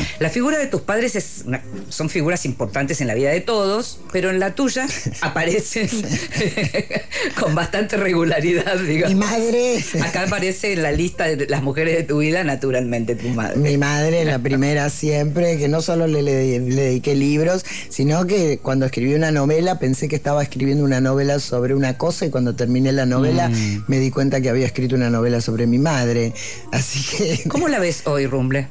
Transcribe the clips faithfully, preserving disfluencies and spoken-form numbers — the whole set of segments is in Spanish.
La figura de tus padres es una, son figuras importantes en la vida de todos, pero en la tuya aparecen con bastante regularidad, digamos. Mi madre... Acá aparece en la lista de las mujeres de tu vida, naturalmente, tu madre. Mi madre, la primera siempre, que no solo le, le, le dediqué libros, sino que cuando escribí una novela pensé que estaba escribiendo una novela sobre una cosa y cuando terminé la novela mm. me di cuenta que había escrito una novela sobre mi madre. Así que... ¿Cómo la ves hoy, Rumble?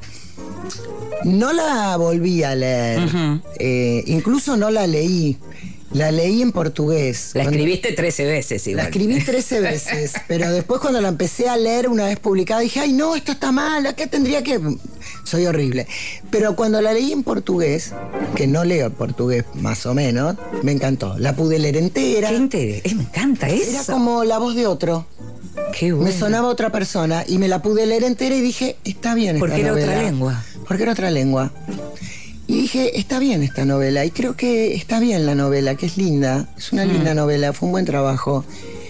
No la volví a leer, uh-huh. eh, incluso no la leí. La leí en portugués. La escribiste trece veces igual. La escribí trece veces, pero después cuando la empecé a leer una vez publicada dije, ay no, esto está mal, ¿qué tendría que...? Soy horrible. Pero cuando la leí en portugués, que no leo portugués más o menos, me encantó. La pude leer entera. ¿Qué entera? Eh, me encanta eso. Era como la voz de otro. Qué bueno. Me sonaba otra persona y me la pude leer entera y dije, está bien esta novela. Porque era otra lengua. Porque era otra lengua. Y dije, está bien esta novela, y creo que está bien la novela, que es linda, es una mm. linda novela, fue un buen trabajo.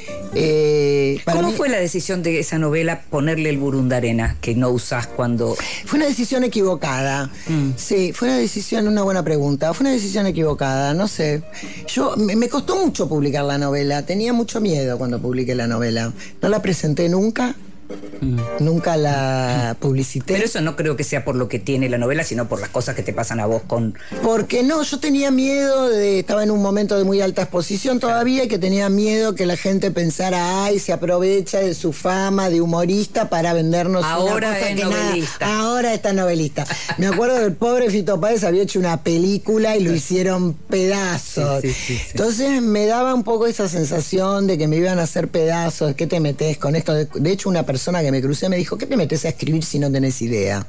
Eh, ¿Cómo mí, fue la decisión de esa novela ponerle el Burundarena, que no usás cuando...? Fue una decisión equivocada, mm. sí, fue una decisión, una buena pregunta, fue una decisión equivocada, no sé. Yo, me, me costó mucho publicar la novela, tenía mucho miedo cuando publiqué la novela, no la presenté nunca. Mm. Nunca la publicité. Pero eso no creo que sea por lo que tiene la novela, sino por las cosas que te pasan a vos con... Porque no, yo tenía miedo de... Estaba en un momento de muy alta exposición todavía y que tenía miedo que la gente pensara, ay, se aprovecha de su fama de humorista para vendernos ahora una cosa es que novelista. Nada, ahora está novelista. Me acuerdo del pobre Fito Páez había hecho una película y lo hicieron pedazos. Sí, sí, sí, sí. Entonces me daba un poco esa sensación de que me iban a hacer pedazos. ¿Qué te metés con esto? De, de hecho, una persona que me crucé me dijo, ¿qué te metes a escribir si no tenés idea?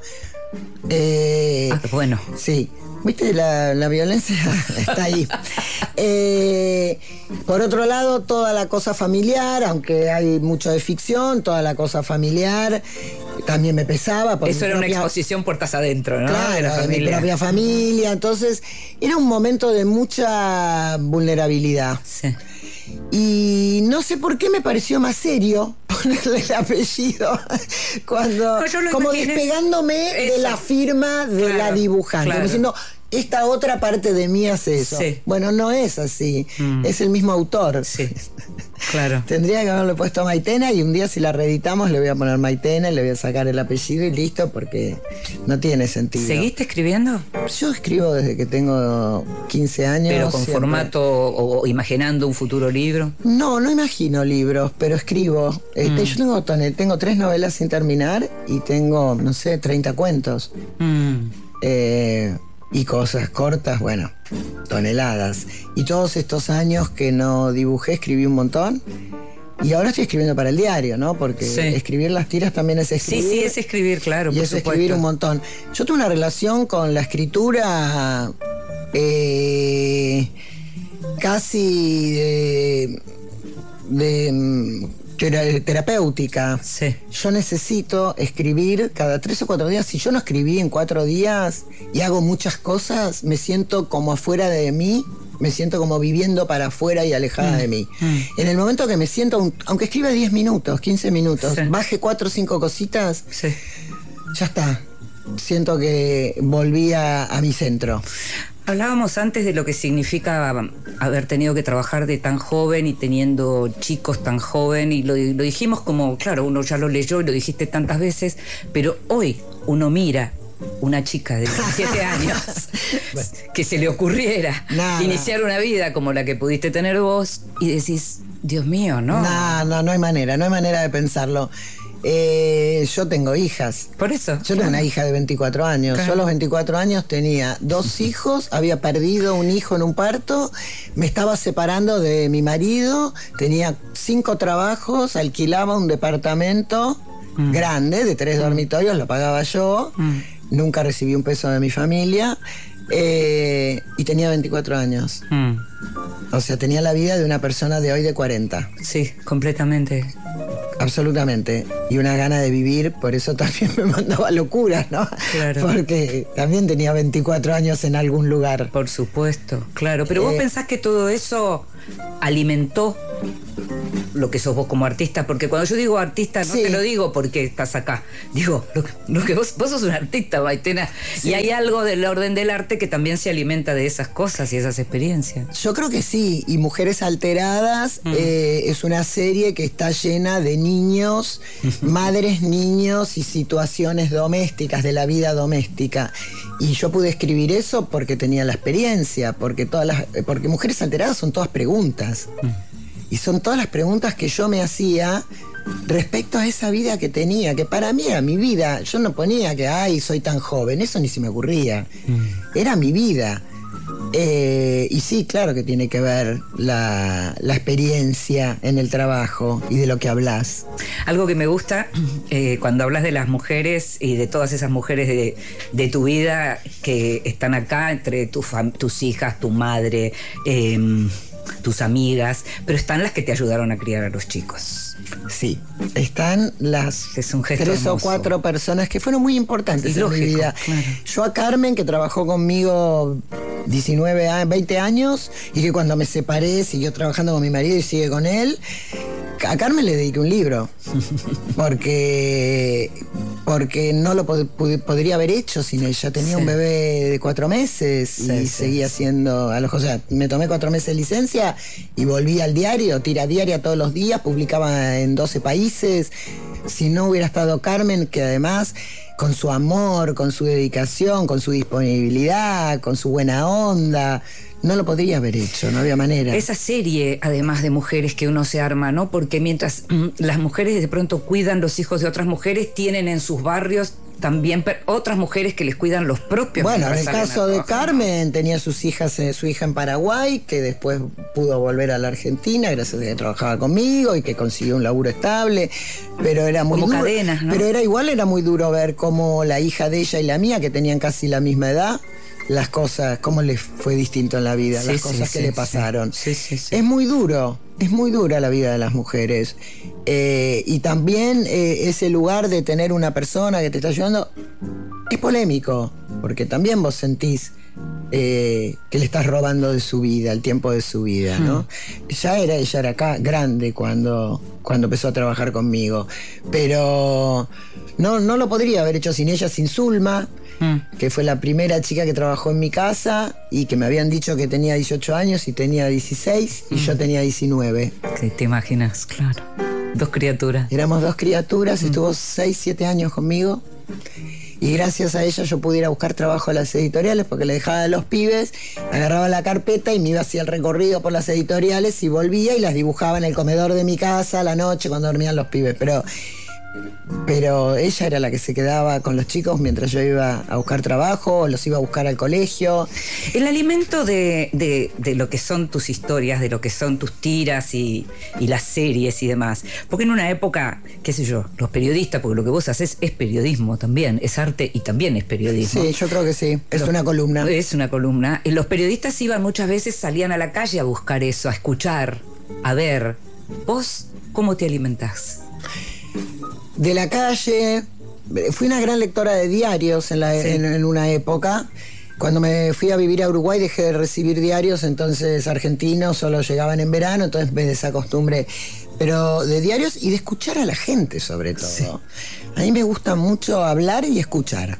Eh, ah, bueno. Sí. ¿Viste? La, la violencia está ahí. Eh, por otro lado, toda la cosa familiar, aunque hay mucho de ficción, toda la cosa familiar también me pesaba. Por Eso era propia, una exposición puertas adentro, ¿no? Claro, de la familia. De mi propia familia. Entonces, era un momento de mucha vulnerabilidad. Sí. Y no sé por qué me pareció más serio ponerle el apellido cuando no, como imaginé. Despegándome Eso. de la firma de claro, la dibujante, claro. diciendo esta otra parte de mí hace eso. Sí. Bueno, no es así, mm. es el mismo autor. Sí. Claro. Tendría que haberle puesto Maitena y un día si la reeditamos le voy a poner Maitena y le voy a sacar el apellido y listo porque no tiene sentido. ¿Seguiste escribiendo? Yo escribo desde que tengo quince años. ¿Pero con siempre. formato o, o imaginando un futuro libro? No, no imagino libros, pero escribo. Mm. Este, yo tengo, tengo tres novelas sin terminar y tengo, no sé, treinta cuentos. Mm. Eh... Y cosas cortas, bueno, toneladas. Y todos estos años que no dibujé, escribí un montón. Y ahora estoy escribiendo para el diario, ¿no? Porque sí. escribir las tiras también es escribir. Sí, sí, es escribir, claro, y por es supuesto. escribir un montón. Yo tengo una relación con la escritura eh, casi de... de terapéutica. Sí. Yo necesito escribir cada tres o cuatro días. Si yo no escribí en cuatro días y hago muchas cosas, me siento como afuera de mí, me siento como viviendo para afuera y alejada mm. de mí. Mm. En el momento que me siento, aunque escriba diez minutos, quince minutos, sí. baje cuatro o cinco cositas, sí. ya está. Siento que volví a, a mi centro. Hablábamos antes de lo que significa haber tenido que trabajar de tan joven y teniendo chicos tan joven, y lo, lo dijimos como, claro, uno ya lo leyó y lo dijiste tantas veces, pero hoy uno mira una chica de diecisiete años que se le ocurriera Nada. iniciar una vida como la que pudiste tener vos y decís, Dios mío, ¿no? No, no, no hay manera, no hay manera de pensarlo. Eh, yo tengo hijas. Por eso. Yo claro. tengo una hija de veinticuatro años. Claro. Yo a los veinticuatro años tenía dos hijos, había perdido un hijo en un parto, me estaba separando de mi marido, tenía cinco trabajos, alquilaba un departamento mm. grande de tres mm. dormitorios, lo pagaba yo, mm. nunca recibí un peso de mi familia eh, y tenía veinticuatro años. Mm. O sea, tenía la vida de una persona de hoy de cuarenta. Sí, completamente. Absolutamente. Y una gana de vivir, por eso también me mandaba locuras, ¿no? Claro. Porque también tenía veinticuatro años en algún lugar. Por supuesto, claro. Pero eh, vos pensás que todo eso alimentó lo que sos vos como artista, porque cuando yo digo artista no sí. te lo digo porque estás acá, digo, lo que, lo que vos, vos sos un artista, Maitena, sí. y hay algo del orden del arte que también se alimenta de esas cosas y esas experiencias. Yo creo que sí, y Mujeres Alteradas mm. eh, es una serie que está llena de niños, madres, niños y situaciones domésticas, de la vida doméstica. Y yo pude escribir eso porque tenía la experiencia, porque todas las, porque Mujeres Alteradas son todas preguntas. Mm. Y son todas las preguntas que yo me hacía respecto a esa vida que tenía, que para mí era mi vida. Yo no ponía que, ay, soy tan joven, eso ni se me ocurría. Mm. Era mi vida. Eh, y sí, claro que tiene que ver la, la experiencia en el trabajo y de lo que hablas. Algo que me gusta eh, cuando hablas de las mujeres y de todas esas mujeres de, de tu vida que están acá, entre tu fam- tus hijas, tu madre, eh, tus amigas, pero están las que te ayudaron a criar a los chicos. Sí, están las es un gesto tres hermoso. o cuatro personas que fueron muy importantes es en lógico, mi vida. Claro. Yo a Carmen, que trabajó conmigo diecinueve, veinte años, y que cuando me separé siguió trabajando con mi marido y sigue con él. A Carmen le dediqué un libro, porque, porque no lo pod- pod- podría haber hecho sin ella. Tenía sí. un bebé de cuatro meses sí, y sí. seguía siendo, a los, o sea, me tomé cuatro meses de licencia y volví al diario, tira diaria todos los días, publicaba en doce países. Si no hubiera estado Carmen, que además con su amor, con su dedicación, con su disponibilidad, con su buena onda, no lo podría haber hecho, no había manera. Esa serie, además de mujeres que uno se arma, ¿no? Porque mientras mm, las mujeres de pronto cuidan los hijos de otras mujeres, tienen en sus barrios también per- otras mujeres que les cuidan los propios. Bueno, en el caso de Carmen, tenía sus hijas, eh, su hija en Paraguay, que después pudo volver a la Argentina, gracias a que trabajaba conmigo y que consiguió un laburo estable, pero era muy como duro. Cadenas, ¿no? Pero era igual, era muy duro ver cómo la hija de ella y la mía, que tenían casi la misma edad, las cosas, cómo les fue distinto en la vida, sí, las cosas sí, que sí, le pasaron. Sí. Sí, sí, sí. Es muy duro, es muy dura la vida de las mujeres. Eh, y también eh, ese lugar de tener una persona que te está ayudando es polémico, porque también vos sentís eh, que le estás robando de su vida, el tiempo de su vida, ¿no? Hmm. Ya era, ella era acá grande cuando, cuando empezó a trabajar conmigo, pero no, no lo podría haber hecho sin ella, sin Zulma, mm. que fue la primera chica que trabajó en mi casa y que me habían dicho que tenía dieciocho años y tenía dieciséis y mm. yo tenía diecinueve. Sí, te imaginas, claro. Dos criaturas. Éramos dos criaturas, mm. estuvo seis, siete años conmigo. Y gracias a ella yo pude ir a buscar trabajo a las editoriales porque le dejaba a los pibes, agarraba la carpeta y me iba hacia el recorrido por las editoriales y volvía y las dibujaba en el comedor de mi casa a la noche cuando dormían los pibes. Pero... Pero ella era la que se quedaba con los chicos mientras yo iba a buscar trabajo o los iba a buscar al colegio. El alimento de, de, de lo que son tus historias, de lo que son tus tiras y, y las series y demás. Porque en una época, qué sé yo, los periodistas, porque lo que vos haces es periodismo también, es arte y también es periodismo. Sí, yo creo que sí, es los, una columna. Es una columna. Los periodistas iban muchas veces, salían a la calle a buscar eso, a escuchar, a ver. ¿Vos cómo te alimentás? De la calle. Fui una gran lectora de diarios en, la, sí. en, en una época. Cuando me fui a vivir a Uruguay dejé de recibir diarios, entonces argentinos solo llegaban en verano, entonces me desacostumbré. Pero de diarios y de escuchar a la gente sobre todo. Sí. A mí me gusta mucho hablar y escuchar.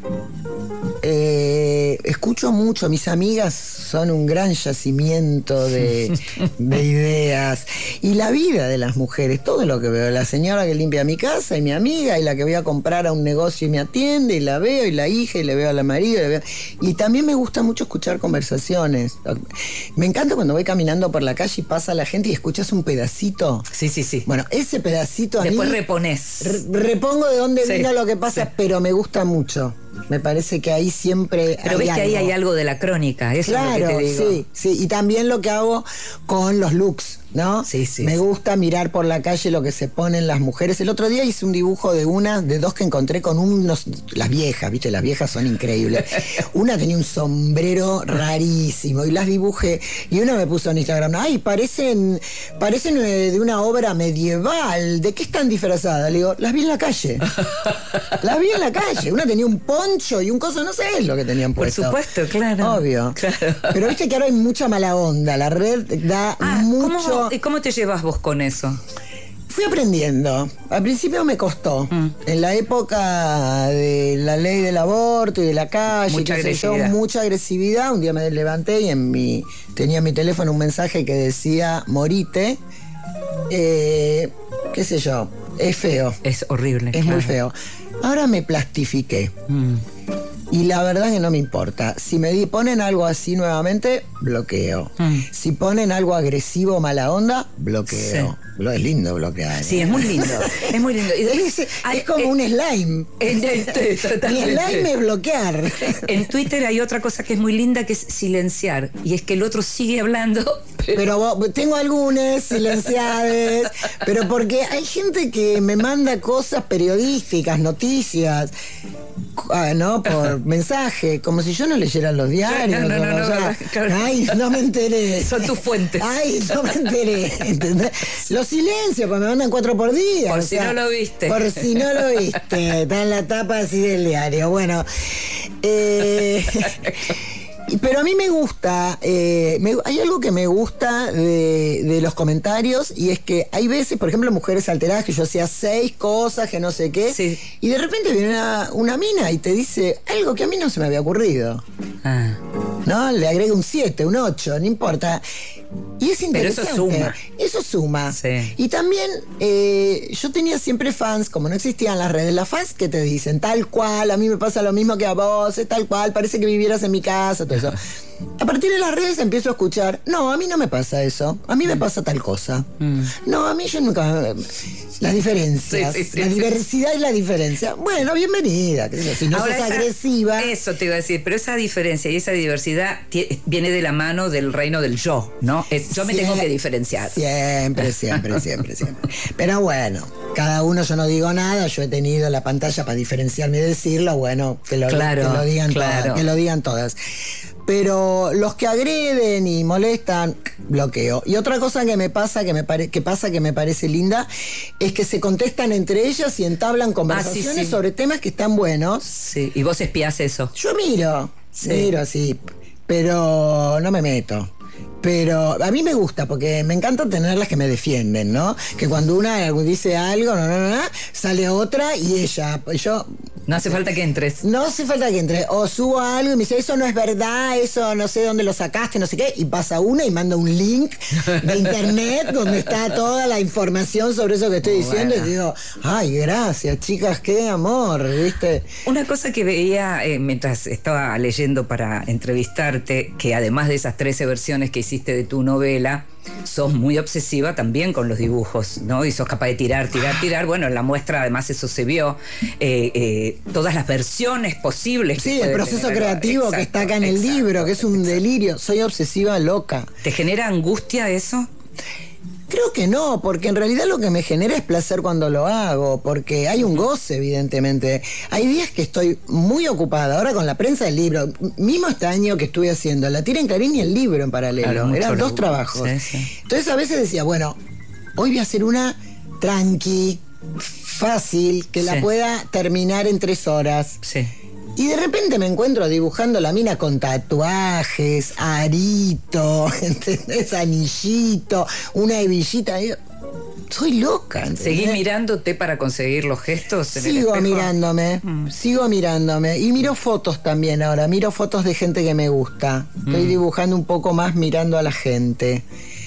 Eh, escucho mucho, mis amigas son un gran yacimiento de, de ideas. Y la vida de las mujeres, todo lo que veo. La señora que limpia mi casa y mi amiga, y la que voy a comprar a un negocio y me atiende, y la veo, y la hija, y le veo a la marido. Y, la veo. Y también me gusta mucho escuchar conversaciones. Me encanta cuando voy caminando por la calle y pasa la gente y escuchas un pedacito. Sí, sí, sí. Bueno, ese pedacito a Después mí... reponés. Re- repongo de dónde sí, vino lo que pasa, sí. Pero me gusta mucho. Me parece que ahí siempre Pero hay ves que algo. ahí hay algo de la crónica, eso claro, es lo que te digo. Sí, sí. Y también lo que hago con los looks, ¿no? Sí, sí. Me sí. gusta mirar por la calle lo que se ponen las mujeres. El otro día hice un dibujo de una, de dos que encontré con unos... Las viejas, ¿viste? Las viejas son increíbles. Una tenía un sombrero rarísimo y las dibujé. Y una me puso en Instagram, ay, parecen, parecen de una obra medieval. ¿De qué están disfrazadas? Le digo, las vi en la calle. Las vi en la calle. Una tenía un poncho y un coso, no sé lo que tenían puesto. Por supuesto, claro. Obvio. Claro. Pero viste que ahora hay mucha mala onda. La red da ah, mucho... ¿cómo, ¿Y cómo te llevas vos con eso? Fui aprendiendo. Al principio me costó. Mm. En la época de la ley del aborto y de la calle, mucha qué sé yo, agresividad. mucha agresividad. Un día me levanté y en mi tenía en mi teléfono un mensaje que decía morite. Eh, qué sé yo, es feo. Es horrible. Es claro. muy feo. Ahora me plastifiqué. Mm. Y la verdad que no me importa. Si me di- ponen algo así nuevamente, bloqueo. Mm. Si ponen algo agresivo, mala onda, bloqueo. Sí. Lo es lindo bloquear. Sí, es muy lindo. Es muy lindo. Y es, es, es como eh, un slime. En, en, Mi slime es bloquear. En Twitter hay otra cosa que es muy linda, que es silenciar. Y es que el otro sigue hablando. Pero, pero vos, tengo algunas silenciadas. Pero porque hay gente que me manda cosas periodísticas, noticias, ¿no? Por mensaje, como si yo no leyera los diarios. No, no, no, no, sea, no, claro. Ay, no me enteré. Son tus fuentes. Ay, no me enteré. ¿Entendés? Los silencios, pues me mandan cuatro por día. Por o si sea, no lo viste. Por si no lo viste. Está en la tapa así del diario. Bueno. Eh, Pero a mí me gusta, eh, me, hay algo que me gusta de, de los comentarios, y es que hay veces, por ejemplo, mujeres alteradas, que yo hacía seis cosas, que no sé qué, sí. y de repente viene una, una mina y te dice algo que a mí no se me había ocurrido. Ah. ¿No? Le agrega un siete, un ocho, no importa. Y es interesante. Pero eso suma. Eso suma. Sí. Y también eh, yo tenía siempre fans, como no existían las redes, las fans que te dicen tal cual, a mí me pasa lo mismo que a vos, es tal cual, parece que vivieras en mi casa, todo eso. A partir de las redes empiezo a escuchar, no, a mí no me pasa eso, a mí me pasa tal cosa. Mm. No, a mí yo nunca... Las diferencias, sí, sí, sí, la sí, diversidad sí. y la diferencia. Bueno, bienvenida. Si no Ahora sos esa, agresiva... Eso te iba a decir, pero esa diferencia y esa diversidad t- viene de la mano del reino del yo, ¿no? Es, yo me siempre, tengo que diferenciar. Siempre, siempre, siempre, siempre. Pero bueno, cada uno, yo no digo nada, yo he tenido la pantalla para diferenciarme y decirlo, bueno, que lo, claro, que lo digan claro. todas, que lo digan todas. Pero los que agreden y molestan, bloqueo. Y otra cosa que me pasa, que me pare, que pasa que me parece linda, es que se contestan entre ellas y entablan conversaciones ah, sí, sí. sobre temas que están buenos. Sí, y vos espías eso. Yo miro, sí. miro así, pero no me meto. Pero a mí me gusta, porque me encanta tener las que me defienden, ¿no? Que cuando una dice algo, no, no, no, no sale otra y ella, yo... No hace falta que entres. No hace falta que entres. O subo algo y me dice, eso no es verdad, eso no sé dónde lo sacaste, no sé qué. Y pasa una y manda un link de internet donde está toda la información sobre eso que estoy diciendo. Bueno. Y digo, ay, gracias, chicas, qué amor, ¿viste? Una cosa que veía eh, mientras estaba leyendo para entrevistarte, que además de esas trece versiones que hiciste de tu novela, sos muy obsesiva también con los dibujos, ¿no? Y sos capaz de tirar, tirar, tirar. Bueno, en la muestra además eso se vio. Eh, eh, todas las versiones posibles. Sí, el proceso tener, creativo exacto, que está acá en exacto, el libro, que es un exacto. delirio. Soy obsesiva loca. ¿Te genera angustia eso? Creo que no, porque en realidad lo que me genera es placer cuando lo hago, porque hay un goce, evidentemente. Hay días que estoy muy ocupada, ahora con la prensa del libro, mismo este año que estuve haciendo, la tira en Clarín y el libro en paralelo, claro, eran dos trabajos. Sí, sí. Entonces a veces decía, bueno, hoy voy a hacer una tranqui, fácil, que sí. la pueda terminar en tres horas. Sí. Y de repente me encuentro dibujando la mina con tatuajes, arito, ¿entendés? Anillito, una hebillita. Y yo, soy loca, ¿entendés? ¿Seguís mirándote para conseguir los gestos en Sigo el espejo? mirándome, mm. sigo mirándome. Y miro fotos también ahora, miro fotos de gente que me gusta. Estoy mm. dibujando un poco más mirando a la gente.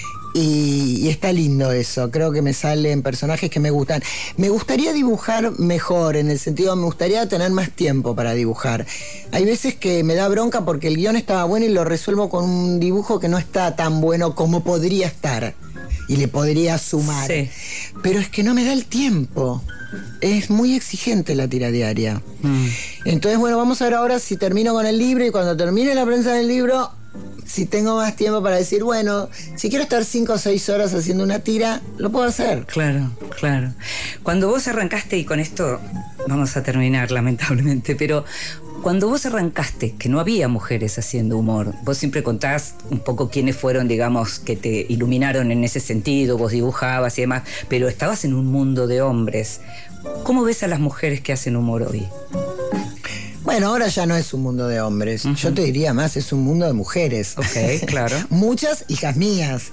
Y, y está lindo eso, creo que me salen personajes que me gustan. Me gustaría dibujar mejor, en el sentido, me gustaría tener más tiempo para dibujar. Hay veces que me da bronca porque el guión estaba bueno y lo resuelvo con un dibujo que no está tan bueno como podría estar. Y le podría sumar. Sí. Pero es que no me da el tiempo. Es muy exigente la tira diaria. Mm. Entonces, bueno, vamos a ver ahora si termino con el libro, y cuando termine la prensa del libro, si tengo más tiempo para decir, bueno, si quiero estar cinco o seis horas haciendo una tira, lo puedo hacer. Claro, claro. Cuando vos arrancaste, y con esto vamos a terminar lamentablemente, pero cuando vos arrancaste, que no había mujeres haciendo humor, vos siempre contás un poco quiénes fueron, digamos, que te iluminaron en ese sentido, vos dibujabas y demás, pero estabas en un mundo de hombres. ¿Cómo ves a las mujeres que hacen humor hoy? Bueno, ahora ya no es un mundo de hombres. Uh-huh. Yo te diría más, es un mundo de mujeres. Ok, claro. Muchas hijas mías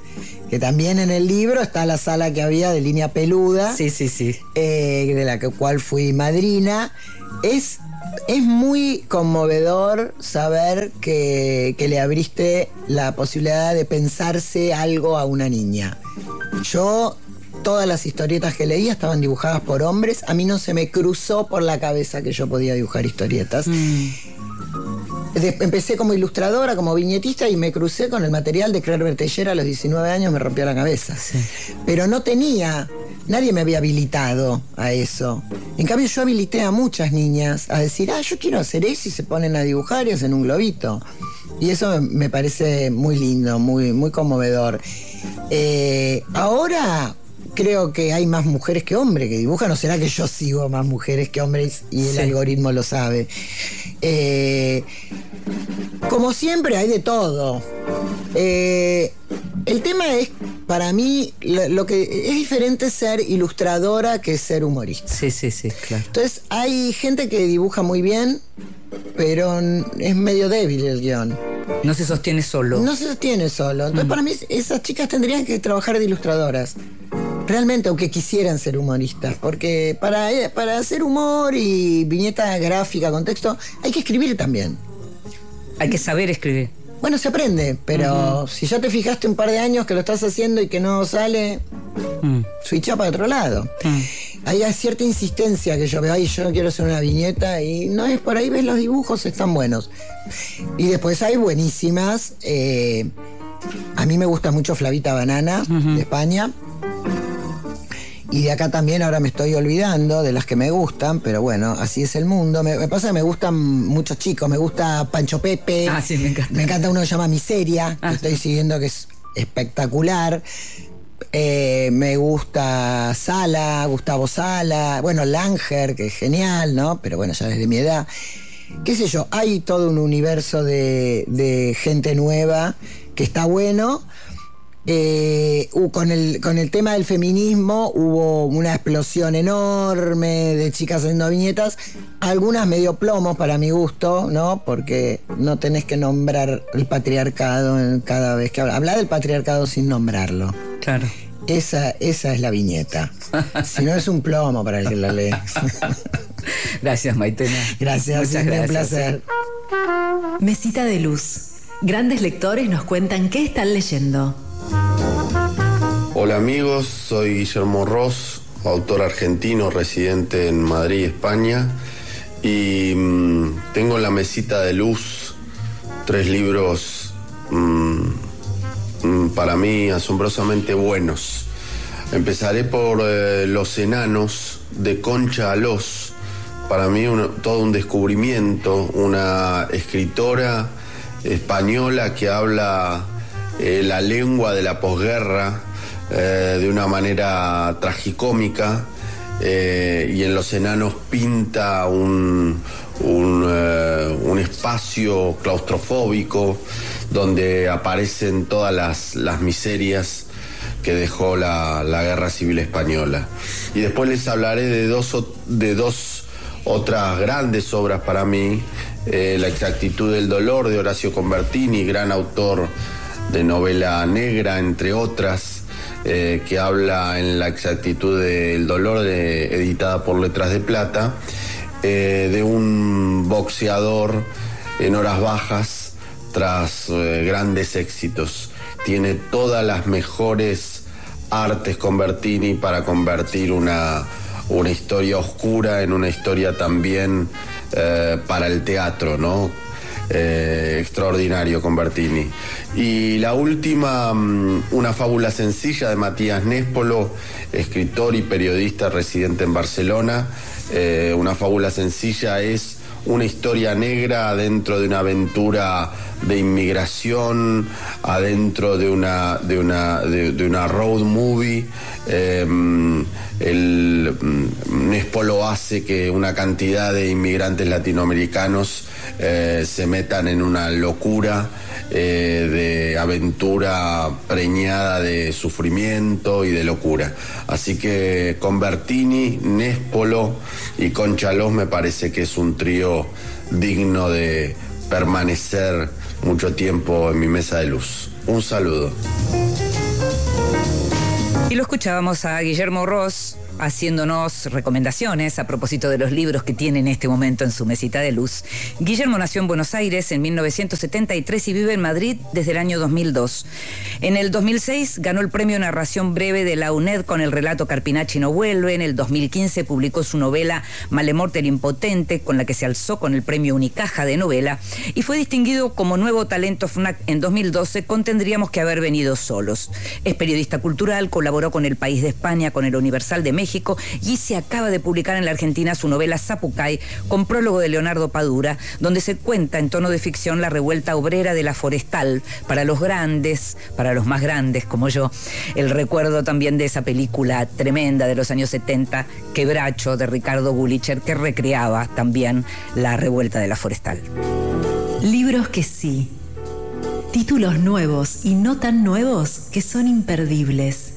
que también en el libro está la sala que había de Línea Peluda. Sí, sí, sí. Eh, de la que, cual fui madrina. Es, es muy conmovedor saber que, que le abriste la posibilidad de pensarse algo a una niña. Yo, todas las historietas que leía estaban dibujadas por hombres. A mí no se me cruzó por la cabeza que yo podía dibujar historietas. Mm. Empecé como ilustradora, como viñetista, y me crucé con el material de Claire Bertellera a los diecinueve años, me rompió la cabeza. Sí. Pero no tenía, nadie me había habilitado a eso. En cambio, yo habilité a muchas niñas a decir, ah, yo quiero hacer eso, y se ponen a dibujar y hacen un globito. Y eso me parece muy lindo, muy, muy conmovedor. Eh, ahora creo que hay más mujeres que hombres que dibujan, ¿o será que yo sigo más mujeres que hombres y el sí. algoritmo lo sabe? Eh, como siempre hay de todo. Eh, el tema es, para mí, lo, lo que es diferente ser ilustradora que ser humorista. Sí, sí, sí, claro. Entonces hay gente que dibuja muy bien, pero es medio débil el guión. No se sostiene solo. No se sostiene solo. Entonces, mm. para mí, esas chicas tendrían que trabajar de ilustradoras. Realmente, aunque quisieran ser humoristas. Porque para, para hacer humor y viñeta gráfica con texto, hay que escribir también. Hay que saber escribir. Bueno, se aprende, pero uh-huh. si ya te fijaste un par de años que lo estás haciendo y que no sale, mm. switcha para otro lado. Mm. Hay cierta insistencia que yo veo, ay, yo no quiero hacer una viñeta, y no es por ahí, ves los dibujos, están buenos. Y después hay buenísimas. Eh, a mí me gusta mucho Flavita Banana, uh-huh. de España. Y de acá también, ahora me estoy olvidando de las que me gustan, pero bueno, así es el mundo. Me, me pasa que me gustan muchos chicos, me gusta Pancho Pepe. Ah, sí, me encanta. Me encanta uno que se llama Miseria, ah, que estoy siguiendo, que es espectacular. Eh, me gusta Sala, Gustavo Sala, bueno, Langer, que es genial, ¿no? Pero bueno, ya desde mi edad. Qué sé yo, hay todo un universo de, de gente nueva que está bueno. Eh, con, el, con el tema del feminismo hubo una explosión enorme de chicas haciendo viñetas, algunas medio plomos para mi gusto, ¿no? Porque no tenés que nombrar el patriarcado en cada vez que habla. Habla del patriarcado sin nombrarlo. Claro. Esa, esa es la viñeta. Si no, es un plomo para el que la lee. Gracias, Maitena. Gracias, muchas es gracias. Un placer. Mesita de luz. Grandes lectores nos cuentan qué están leyendo. Hola amigos, soy Guillermo Ross, autor argentino residente en Madrid, España, y mmm, tengo en la mesita de luz tres libros mmm, mmm, para mí asombrosamente buenos. Empezaré por eh, Los Enanos, de Concha Alós. Para mí un, todo un descubrimiento, una escritora española que habla eh, la lengua de la posguerra eh, de una manera tragicómica, eh, y en Los Enanos pinta un, un, eh, un espacio claustrofóbico donde aparecen todas las, las miserias que dejó la, la Guerra Civil Española. Y después les hablaré de dos, de dos otras grandes obras para mí, eh, La exactitud del dolor, de Horacio Convertini, gran autor de novela negra, entre otras, eh, que habla en La exactitud del dolor, de, editada por Letras de Plata, eh, de un boxeador en horas bajas tras eh, grandes éxitos. Tiene todas las mejores artes Convertini para convertir una, una historia oscura en una historia también eh, para el teatro, ¿no? Eh, extraordinario Convertini. Y la última, Una fábula sencilla, de Matías Nespolo, escritor y periodista residente en Barcelona. Eh, una fábula sencilla es una historia negra adentro de una aventura de inmigración, adentro de una de una de, de una road movie. Eh, el Nespolo hace que una cantidad de inmigrantes latinoamericanos eh, se metan en una locura eh, de aventura preñada de sufrimiento y de locura. Así que Convertini, Nespolo y Concha Alós me parece que es un trío digno de permanecer mucho tiempo en mi mesa de luz. Un saludo. Y lo escuchábamos a Guillermo Ross haciéndonos recomendaciones a propósito de los libros que tiene en este momento en su mesita de luz. Guillermo nació en Buenos Aires en mil novecientos setenta y tres y vive en Madrid desde el año dos mil dos. En el dos mil seis ganó el premio Narración Breve de la UNED con el relato Carpinacci no vuelve. En el dos mil quince publicó su novela Malemorte el impotente, con la que se alzó con el premio Unicaja de novela, y fue distinguido como nuevo talento FNAC en dos mil doce con Tendríamos que haber venido solos. Es periodista cultural, colaboró con El País de España, con El Universal de México, y se acaba de publicar en la Argentina su novela Zapucay, con prólogo de Leonardo Padura, donde se cuenta en tono de ficción la revuelta obrera de la Forestal, para los grandes, para los más grandes como yo, el recuerdo también de esa película tremenda de los años setenta, Quebracho, de Ricardo Gullicher, que recreaba también la revuelta de la Forestal. Libros que sí. Títulos nuevos y no tan nuevos que son imperdibles.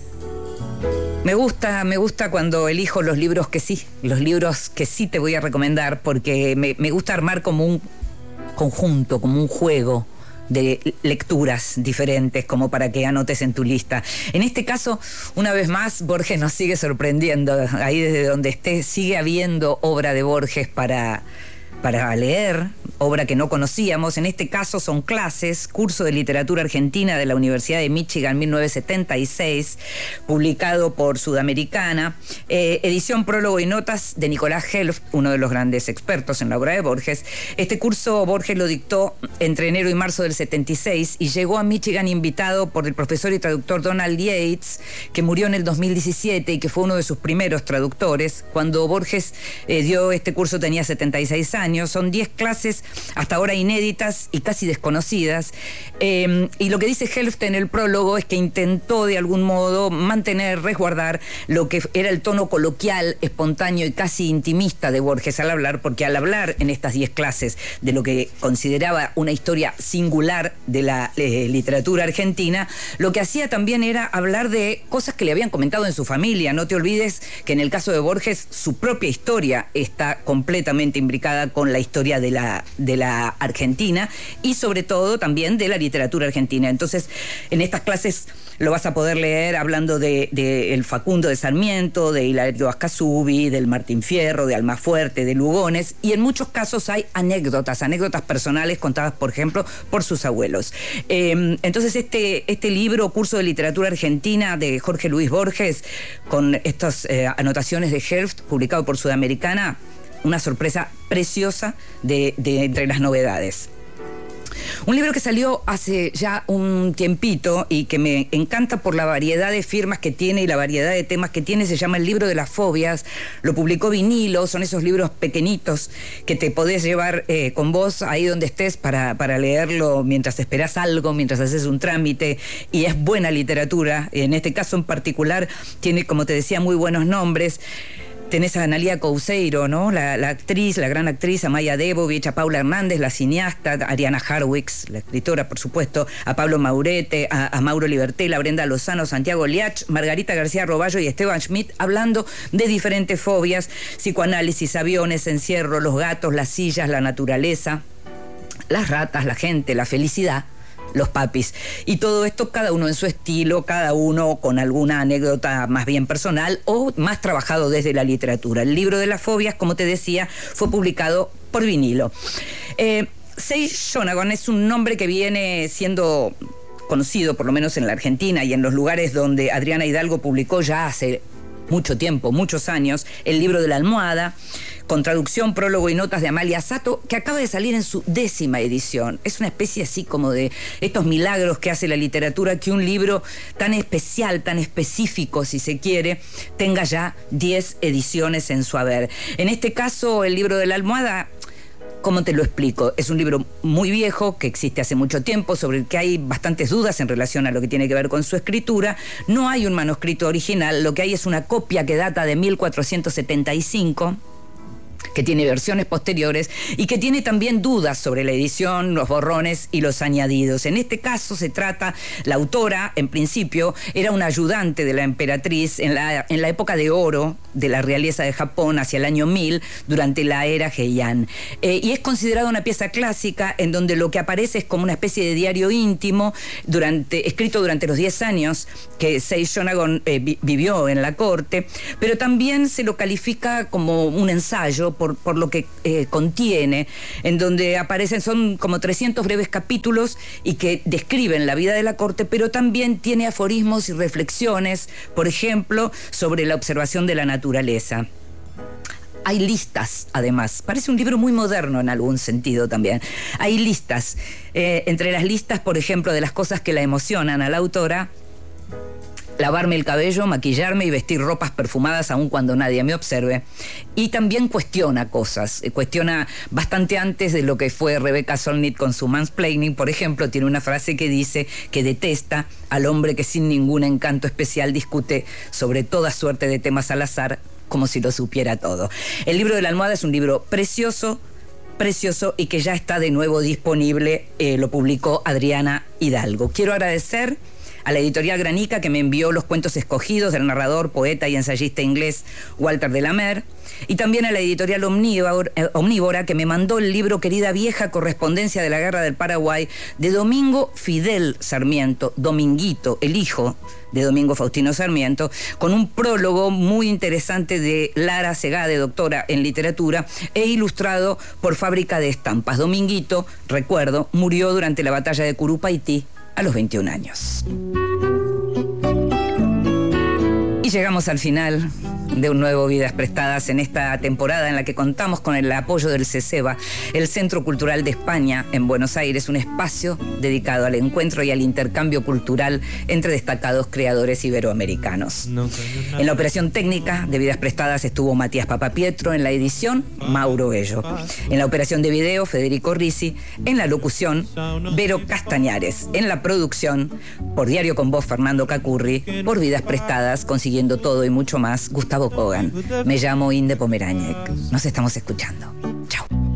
Me gusta, me gusta cuando elijo los libros que sí, los libros que sí te voy a recomendar, porque me, me gusta armar como un conjunto, como un juego de lecturas diferentes, como para que anotes en tu lista. En este caso, una vez más, Borges nos sigue sorprendiendo. Ahí desde donde esté, sigue habiendo obra de Borges para... para leer, obra que no conocíamos. En este caso son Clases, curso de literatura argentina de la Universidad de Michigan, mil novecientos setenta y seis, publicado por Sudamericana, eh, edición, prólogo y notas de Nicolás Helft, uno de los grandes expertos en la obra de Borges. Este curso Borges lo dictó entre enero y marzo del setenta y seis y llegó a Michigan invitado por el profesor y traductor Donald Yates, que murió en el dos mil diecisiete y que fue uno de sus primeros traductores. Cuando Borges eh, dio este curso tenía setenta y seis años. Son diez clases hasta ahora inéditas y casi desconocidas. Eh, y lo que dice Helft en el prólogo es que intentó de algún modo mantener, resguardar lo que era el tono coloquial, espontáneo y casi intimista de Borges al hablar, porque al hablar en estas diez clases de lo que consideraba una historia singular de la eh, literatura argentina, lo que hacía también era hablar de cosas que le habían comentado en su familia. No te olvides que en el caso de Borges, su propia historia está completamente imbricada con la historia de la, de la Argentina y sobre todo también de la literatura argentina. Entonces, en estas clases lo vas a poder leer hablando de, de el Facundo de Sarmiento, de Hilario Ascasubi, del Martín Fierro, de Almafuerte, de Lugones, y en muchos casos hay anécdotas, anécdotas personales contadas, por ejemplo, por sus abuelos. Eh, entonces, este, este libro, Curso de Literatura Argentina, de Jorge Luis Borges, con estas eh, anotaciones de Helft, publicado por Sudamericana, una sorpresa preciosa de, de entre las novedades. Un libro que salió hace ya un tiempito y que me encanta por la variedad de firmas que tiene y la variedad de temas que tiene, se llama El Libro de las Fobias. Lo publicó Vinilo, son esos libros pequeñitos que te podés llevar eh, con vos ahí donde estés para, para leerlo mientras esperás algo, mientras haces un trámite, y es buena literatura. En este caso en particular tiene, como te decía, muy buenos nombres. Tenés a Analía Couceiro, ¿no? La, la actriz, la gran actriz, a Maya Debovich, a Paula Hernández, la cineasta, a Ariana Harwicz, la escritora, por supuesto, a Pablo Maurete, a, a Mauro Libertela, a Brenda Lozano, Santiago Liach, Margarita García Roballo y Esteban Schmidt, hablando de diferentes fobias, psicoanálisis, aviones, encierro, los gatos, las sillas, la naturaleza, las ratas, la gente, la felicidad, los papis. Y todo esto cada uno en su estilo, cada uno con alguna anécdota más bien personal o más trabajado desde la literatura. El Libro de las Fobias, como te decía, fue publicado por Vinilo. Eh, Sei Shonagon es un nombre que viene siendo conocido, por lo menos en la Argentina y en los lugares donde Adriana Hidalgo publicó ya hace mucho tiempo, muchos años, El Libro de la Almohada, con traducción, prólogo y notas de Amalia Sato, que acaba de salir en su décima edición. Es una especie así como de estos milagros que hace la literatura, que un libro tan especial, tan específico, si se quiere, tenga ya diez ediciones en su haber. En este caso, El Libro de la Almohada, ¿cómo te lo explico? Es un libro muy viejo, que existe hace mucho tiempo, sobre el que hay bastantes dudas en relación a lo que tiene que ver con su escritura. No hay un manuscrito original, lo que hay es una copia que data de mil cuatrocientos setenta y cinco, que tiene versiones posteriores y que tiene también dudas sobre la edición, los borrones y los añadidos. En este caso se trata, la autora, en principio, era una ayudante de la emperatriz en la, en la época de oro de la realeza de Japón, hacia el año mil, durante la era Heian. Eh, y es considerada una pieza clásica en donde lo que aparece es como una especie de diario íntimo durante, escrito durante los diez años que Sei Shonagon eh, vi, vivió en la corte, pero también se lo califica como un ensayo por, por lo que eh, contiene, en donde aparecen, son como trescientos breves capítulos y que describen la vida de la corte, pero también tiene aforismos y reflexiones, por ejemplo, sobre la observación de la naturaleza. Hay listas, además. Parece un libro muy moderno en algún sentido también. Hay listas. Eh, entre las listas, por ejemplo, de las cosas que la emocionan a la autora: lavarme el cabello, maquillarme y vestir ropas perfumadas aun cuando nadie me observe. Y también cuestiona cosas, cuestiona bastante antes de lo que fue Rebecca Solnit con su mansplaining. Por ejemplo, tiene una frase que dice que detesta al hombre que sin ningún encanto especial discute sobre toda suerte de temas al azar, como si lo supiera todo. El libro de la almohada es un libro precioso, precioso y que ya está de nuevo disponible. Eh, lo publicó Adriana Hidalgo. Quiero agradecer a la editorial Granica, que me envió los cuentos escogidos del narrador, poeta y ensayista inglés Walter de la Mare, y también a la editorial Omnívora, eh, Omnívora, que me mandó el libro Querida Vieja, correspondencia de la Guerra del Paraguay, de Domingo Fidel Sarmiento, Dominguito, el hijo de Domingo Faustino Sarmiento, con un prólogo muy interesante de Lara Segade, doctora en literatura, e ilustrado por Fábrica de Estampas. Dominguito, recuerdo, murió durante la batalla de Curupaytí a los veintiún años. Y llegamos al final de un nuevo Vidas Prestadas en esta temporada en la que contamos con el apoyo del CESEBA, el Centro Cultural de España en Buenos Aires, un espacio dedicado al encuentro y al intercambio cultural entre destacados creadores iberoamericanos. En la operación técnica de Vidas Prestadas estuvo Matías Papapietro, en la edición Mauro Bello, en la operación de video Federico Risi, en la locución Vero Castañares, en la producción, por Diario con Voz Fernando Cacurri, por Vidas Prestadas, consiguiendo todo y mucho más, Gustavo Kogan. Me llamo Inde Pomeráñez. Nos estamos escuchando.